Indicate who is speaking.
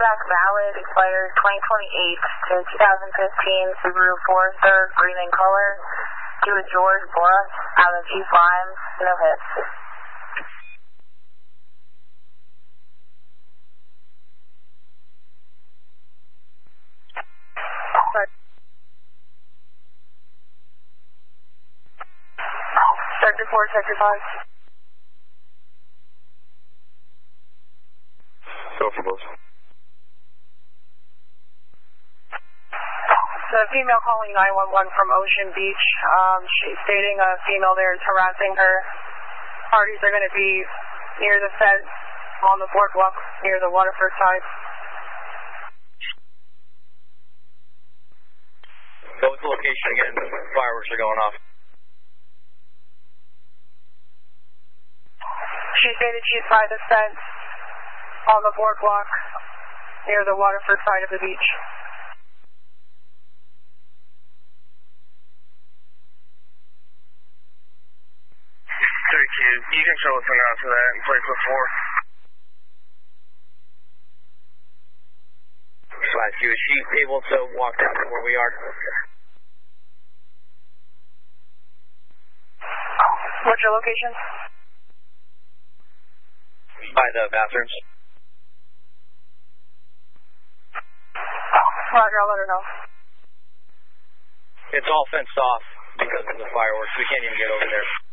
Speaker 1: Maybach valid, expired 2028 to 2015, Subaru Forester, green in color. To a George Bora, out of East Limes, no hits. Sector 4, Sector 5.
Speaker 2: Go for both.
Speaker 1: The female calling 911 from Ocean Beach. She's stating a female there is harassing her. Parties are going to be near the fence on the boardwalk near the Waterford side.
Speaker 2: Go with the location again. Fireworks are going off.
Speaker 1: She stated she's by the fence on the boardwalk near the Waterford side of the beach.
Speaker 2: You can show us out to that and play for 4. /2, is she able to walk down to where we are?
Speaker 1: What's your location?
Speaker 2: By the bathrooms.
Speaker 1: Roger, I'll let her know.
Speaker 2: It's all fenced off because of the fireworks. We can't even get over there.